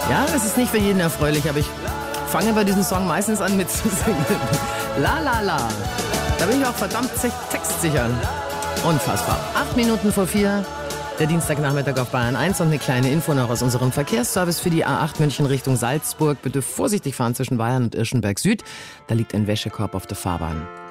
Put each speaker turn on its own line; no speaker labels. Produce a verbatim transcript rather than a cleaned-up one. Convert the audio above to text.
Ja, es ist nicht für jeden erfreulich, aber ich fange bei diesem Song meistens an mitzusingen. La la la. Da bin ich auch verdammt textsicher. Unfassbar. Acht Minuten vor vier, der Dienstagnachmittag auf Bayern eins und eine kleine Info noch aus unserem Verkehrsservice für die A acht München Richtung Salzburg. Bitte vorsichtig fahren zwischen Bayern und Irschenberg Süd. Da liegt ein Wäschekorb auf der Fahrbahn.